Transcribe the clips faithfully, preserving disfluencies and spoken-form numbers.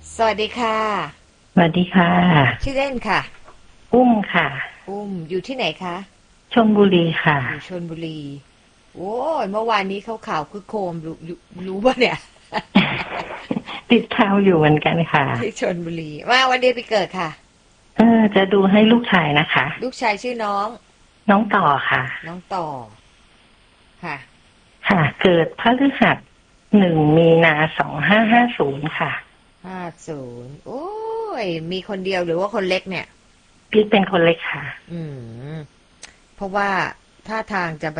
สวัสดีค่ะสวัสดีค่ะชื่อเล่นค่ะอุ้มค่ะอุ้มอยู่ที่ไหนคะชลบุรีค่ะอยู่ชลบุรีโอ้ยเมื่อวานนี้เขาข่าวคึกโครมรู้รู้รู้ป่ะเนี่ยติดข่าวอยู่เหมือนกันค่ะที่ชลบุรีมาวันเดียวไปเกิดค่ะเออจะดูให้ลูกชายนะคะลูกชายชื่อน้องน้องต่อค่ะน้องต่อค่ะค่ะเกิดพฤหัสหนึ่งมีนาสองห้าห้าศูนย์ค่ะห้าศูนย์โอ้ยมีคนเดียวหรือว่าคนเล็กเนี่ยพี่เป็นคนเล็กค่ะอืมเพราะว่าท่าทางจะแบบ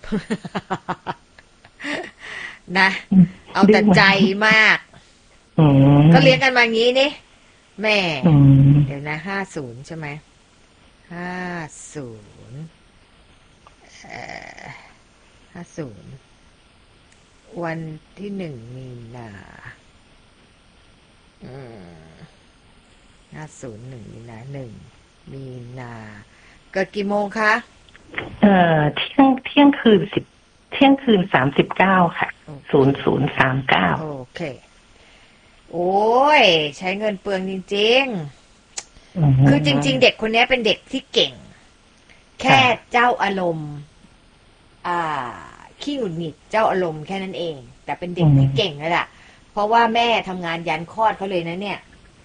นะเอาแต่ใจมากก็เลี้ยงกันมางี้นี่แม่เดี๋ยวนะห้าศูนย์ใช่ไหมห้าศูนย์เอ่อห้าศูนย์วันที่หนึ่งมีนาอืมห้าศูนย์หนึ่งมีนาหนึ่งมีนาเกิดกี่โมงคะเอ่อเที่ยงเที่ยงคืนสิบเที่ยงคืนสามสิบเก้าค่ะศูนย์ศูนย์สามเก้าโอเคโอ้ยใช้เงินเปลืองจริงๆคือจริงๆเด็กคนนี้เป็นเด็กที่เก่งแค่เจ้าอารมณ์อ่าขี้หงุดหงิดเจ้าอารมณ์แค่นั้นเองแต่เป็นเด็กที่เก่งแล้วล่ะเพราะว่าแม่ทำงานยันคลอดเขาเลยนะเนี่ย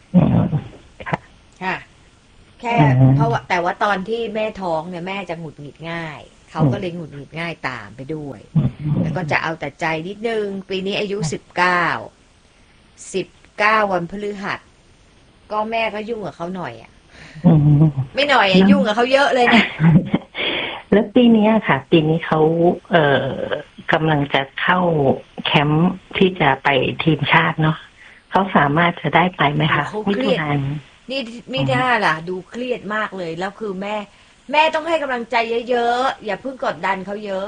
ค่ะแค่เพราะว่าแต่ว่าตอนที่แม่ท้องเนี่ยแม่จะหงุดหงิดง่ายเขาก็เลยหงุดหงิดง่ายตามไปด้วยแล้วก็จะเอาแต่ใจนิดนึงปีนี้อายุสิบเก้าสิบเก้าวันพฤหัสก็แม่ก็ยุ่งกับเขาหน่อยอ่ะไม่หน่อยอ่ะยุ่งกับเขาเยอะเลยเนี่ยแล้วปีนี้ค่ะปีนี้เขาเอ่อกำลังจะเข้าแคมป์ที่จะไปทีมชาติเนาะเขาสามารถจะได้ไปไหมคะเขาเครียดนี่ไม่ได้ล่ะดูเครียดมากเลยแล้วคือแม่แม่ต้องให้กำลังใจเยอะๆอย่าเพิ่งกดดันเขาเยอะ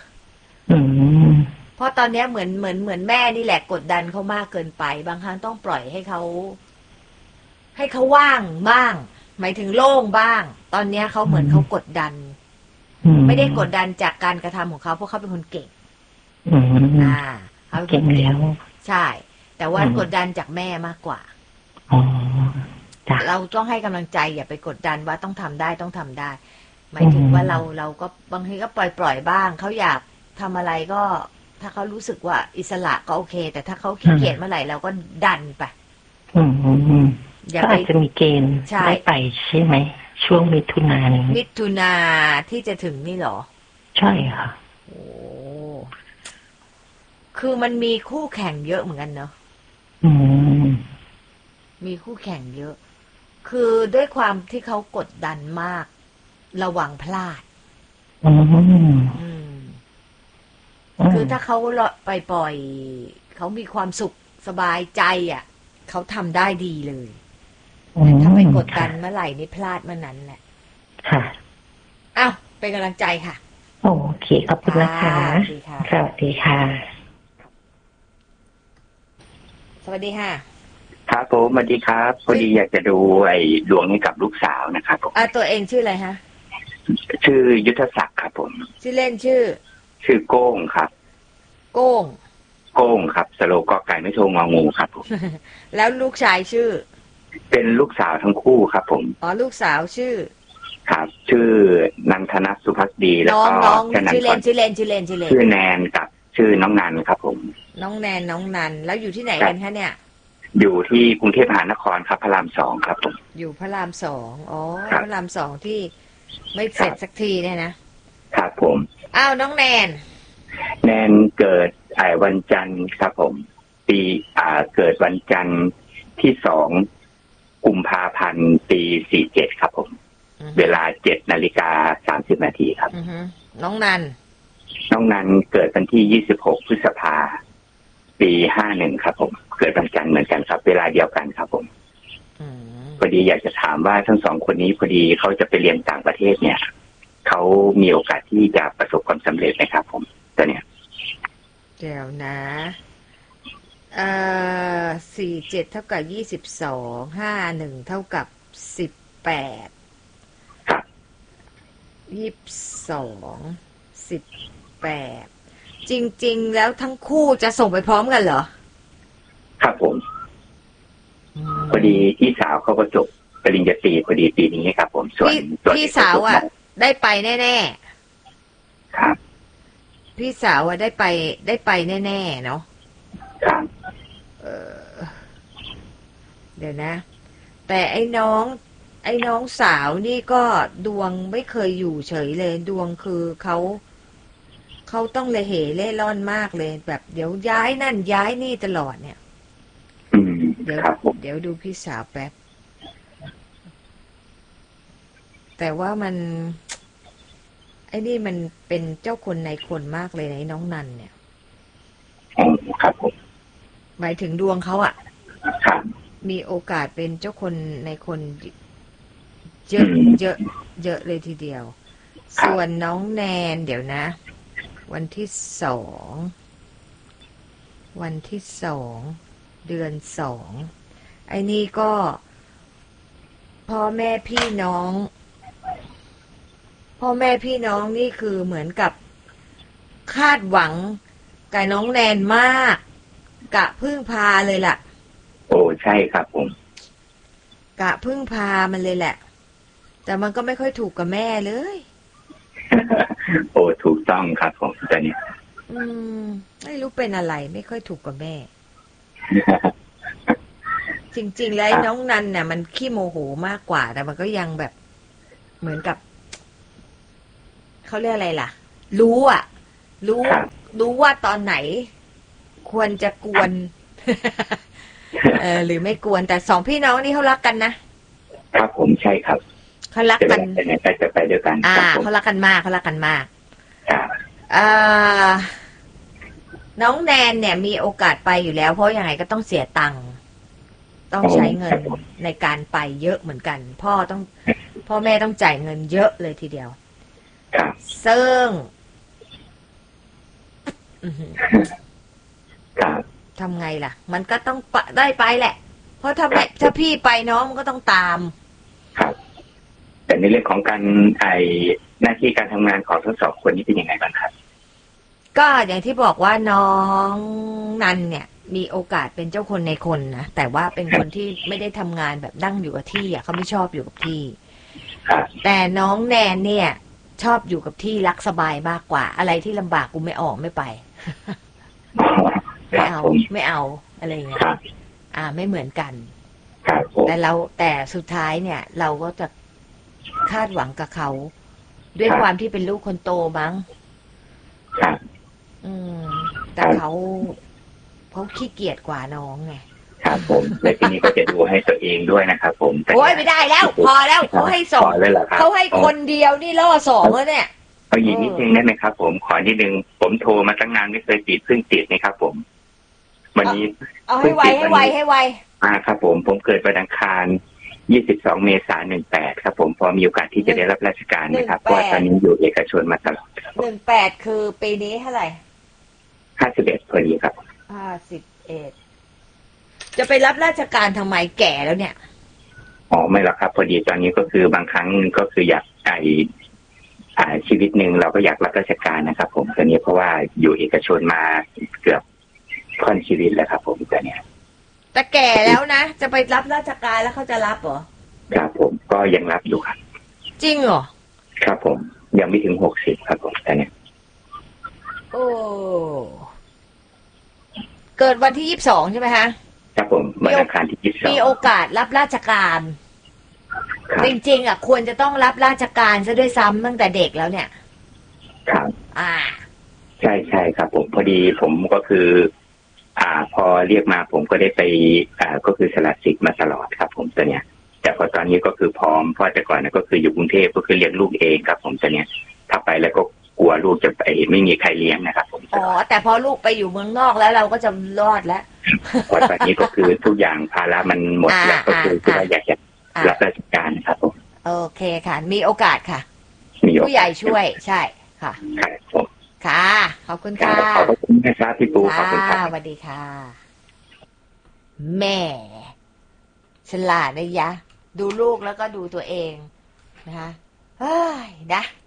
เพราะตอนนี้เหมือนเหมือนเหมือนแม่นี่แหละกดดันเขามากเกินไปบางครั้งต้องปล่อยให้เขาให้เขาว่างบ้างหมายถึงโล่งบ้างตอนนี้เขาเหมือนเขากดดันไม่ได้กดดันจากการกระทำของเขาเพราะเขาเป็นคนเก่งอ่าเขาเก่งแล้วใช่แต่ว่ากดดันจากแม่มากกว่าเราต้องให้กำลังใจอย่าไปกดดันว่าต้องทำได้ต้องทำได้หมายถึงว่าเราเราก็บางทีก็ปล่อยปล่อยบ้างเขาอยากทำอะไรก็ถ้าเขารู้สึกว่าอิสระก็โอเคแต่ถ้าเขาขี้เกียจเมื่อไหร่เราก็ดันไปอย่าไปจะมีเกณฑ์ได้ไปใช่ไหมช่วงมิถุนายนมิถุนาที่จะถึงนี่หรอใช่ค่ะโอ้คือมันมีคู่แข่งเยอะเหมือนกันเนาะมีคู่แข่งเยอะคือด้วยความที่เขากดดันมากระวังพลาดคือถ้าเขาไปปล่อยเขามีความสุขสบายใจอ่ะเขาทำได้ดีเลยแต่ถ้าไปกดดันเมื่อไหร่นี่พลาดเมื่อนั้นแหละค่ะอ้าวเป็นกำลังใจค่ะโอเคขอบคุณนะคะสวัสดีค่ะสวัสดีค่ะสวัสดีค่ะครับผมสวัสดีครับพอดีอยากจะดูไอ้ดวงให้กับลูกสาวนะครับผมอ่าตัวเองชื่ออะไรฮะชื่อยุทธศักดิ์ครับผมชื่อเล่นชื่อชื่อโก้งครับโก้งโก้งครับสโลกอไก่ไม่โทงองูครับผมแล้วลูกชายชื่อเป็นลูกสาวทั้งคู่ครับผมอ๋อลูกสาวชื่อครับชื่อนันทนัสสุภัสดีแล้วก็น้องชื่อเล่นชื่อเล่นชื่อเล่นชื่อเล่นชื่อแนนกับชื่อน้องนันครับผมน้องแนนน้องนันแล้วอยู่ที่ไหนกันคะเนี่ยอยู่ที่กรุงเทพมหานครครับพระรามสองครับผมอยู่พระรามสองอ๋อพระรามสองที่ไม่เสร็จสักทีเนี่ยนะครับผมอ้าวน้องแนนแนนเกิดไอ้วันจันทร์ครับผมปีอ่าเกิดวันจันทร์ที่สองกุมภาพันธ์ปีสี่เจ็ดครับผมเวลาเจ็ดนาฬิกาสามสิบนาทีครับน้องนันน้องนันเกิดวันที่ยี่สิบหกพฤษภาปีห้าหนึ่งครับผมเกิดวันจันทร์เหมือนกันครับเวลาเดียวกันครับผมพอดีอยากจะถามว่าทั้งสองคนนี้พอดีเขาจะไปเรียนต่างประเทศเนี่ยเขามีโอกาสที่จะประสบความสำเร็จไหมครับผมตอนเนี้ยเดี๋ยวนะเอ่อสี่เจ็ดเท่ากับยี่สิบสองห้าหนึ่งเท่ากับสิบแปดครับยี่สิบสองสิบแปดจริงๆแล้วทั้งคู่จะส่งไปพร้อมกันเหรอครับผมอืมดีพี่สาวเขาก็จบปริญญาตรีพอดีปีนี้ครับผมส่วนพี่สาวอ่ะได้ไปแน่ๆครับพี่สาวอ่ะได้ไปได้ไปแน่ๆเนาะครับเออเดี๋ยวนะแต่ไอ้น้องไอ้น้องสาวนี่ก็ดวงไม่เคยอยู่เฉยเลยดวงคือเขาเขาต้องเลยเหเล่ร่อนมากเลยแบบเดี๋ยวย้ายนั่นย้ายนี่ตลอดเนี่ยเดี๋ยวเดี๋ยวดูพี่สาวแป๊บแต่ว่ามันไอ้นี่มันเป็นเจ้าคนในคนมากเลยในะน้องนันเนี่ยครับผมหมายถึงดวงเขาอะครับมีโอกาสเป็นเจ้าคนในคนเยอะเยอะเยอะเลยทีเดียวส่วนน้องแนนเดี๋ยวนะวันที่สองวันที่สองเดือนสองไอ้นี่ก็พ่อแม่พี่น้องพ่อแม่พี่น้องนี่คือเหมือนกับคาดหวังกับน้องแนนมากกะพึ่งพาเลยล่ะโอ้ใช่ครับผมกะพึ่งพามันเลยแหละแต่มันก็ไม่ค่อยถูกกับแม่เลยโอ้ถูกต้องครับผมตอนนี้อืมไม่รู้เป็นอะไรไม่ค่อยถูกกับแม่ จริงๆแล้วน้องนันเนี่ยมันขี้โมโหมากกว่าแต่มันก็ยังแบบเหมือนกับเขาเรียกอะไรล่ะรู้อ่ะรู้รู้ว่าตอนไหนควรจะกวนเออหรือไม่กวนแต่สองพี่น้องนี่เขารักกันนะครับผมใช่ครับเขารักกันจะจะไปด้วยกันอ่าเขารักกันมากเขารักกันมากครับอ่าน้องแนนเนี่ยมีโอกาสไปอยู่แล้วเพราะยังไงก็ต้องเสียตังค์ต้องใช้เงินในการไปเยอะเหมือนกันพ่อต้องพ่อแม่ต้องจ่ายเงินเยอะเลยทีเดียวซึ่งทำไงล่ะมันก็ต้องได้ไปแหละเพราะถ้าแม่ถ้าพี่ไปน้องมันก็ต้องตามครับแต่ในเรื่องของการไอหน้าที่การทำงานของทั้งสองคนนี้เป็นยังไงบ้างครับก็อย่างที่บอกว่าน้องนันเนี่ยมีโอกาสเป็นเจ้าคนในคนนะแต่ว่าเป็นคนที่ไม่ได้ทำงานแบบนั่งอยู่กับที่อ่ะเขาไม่ชอบอยู่กับที่แต่น้องแนนเนี่ยชอบอยู่กับที่รักสบายมากกว่าอะไรที่ลำบากกูไม่ออกไม่ไปไม่เอาไม่เอาอะไรเงี้ยอ่าไม่เหมือนกันแต่เราแต่สุดท้ายเนี่ยเราก็จะคาดหวังกับเขาด้วยความที่เป็นลูกคนโตมั้งอืมแต่เขาเขาขี้เกียจกว่าน้องไงครับผมและทีนี้ก็จะดูให้ตัวเองด้วยนะครับผมโอ้ยไม่ได้แล้วพอแล้วเขาให้สองเขาให้คนเดียวนี่ล่อสองแล้วเนี่ยเอาอีกนิดนึงได้ไหมครับผมขอนิดนึงผมโทรมาตั้งนานไม่เคยติดเพิ่งติดนะครับผมวันนี้เอาให้ไวให้ไวให้ไวอ่าครับผมผมเกิดวันอังคารยี่สิบสองเมษายนหนึ่งแปดครับผมพอมีโอกาสที่จะได้รับราชการนะครับเพราะตอนนี้อยู่เอกชนมาตลอดหนึ่งแปดคือปีนี้เท่าไหร่ห้าสิบเอ็ดพอดีครับห้าสิบเอ็ดจะไปรับราชการทำไมแก่แล้วเนี่ยอ๋อไม่หรอกครับพอดีตอนนี้ก็คือบางครั้งก็คืออยากไออ่าชีวิตหนึ่งเราก็อยากรับราชการนะครับผมตอนนี้เพราะว่าอยู่เอกชนมาเกือบค่อนชีวิตแล้วครับผมตอนนี้แต่แก่แล้วนะจะไปรับราชการแล้วเขาจะรับเหรอครับผมก็ยังรับอยู่ครับจริงเหรอครับผมยังไม่ถึงหกสิบครับผมตอนนี้โอ้เกิดวันที่ยี่สิบสองใช่ไหมคะครับผมวันอังคารที่ยี่สิบสองมีโอกาสรับราชการจริงๆอ่ะควรจะต้องรับราชการซะด้วยซ้ำตั้งแต่เด็กแล้วเนี่ยครับอ่าใช่ใช่ครับผมพอดีผมก็คืออ่าพอเรียกมาผมก็ได้ไปอ่าก็คือสละสิทธิ์มาตลอดครับผมตอนเนี้ยแต่พอตอนนี้ก็คือพร้อมเพราะแต่ก่อนนะก็คืออยู่กรุงเทพก็คือเลี้ยงลูกเองครับผมตอนเนี้ยถ้าไปแล้วก็กลัวลูกจะไปไม่มีใครเลี้ยงนะครับผมอ๋อแต่พอลูกไปอยู่เมืองนอกแล้วเราก็จะรอดแล้วพอตอนนี้ก็คือทุกอย่างภาระมันหมดแล้วก็คือที่ว่าอยากจะรับราชการครับผมโอเคค่ะมีโอกาสค่ะผู้ใหญ่ช่วยใช่ค่ะครับผมค่ะขอบคุณค่ะขอบคุณนะครับพี่ปูขอบคุณครับสวัสดีค่ะแม่ฉลาดนะยะดูลูกแล้วก็ดูตัวเองนะคะเฮ้ยนะ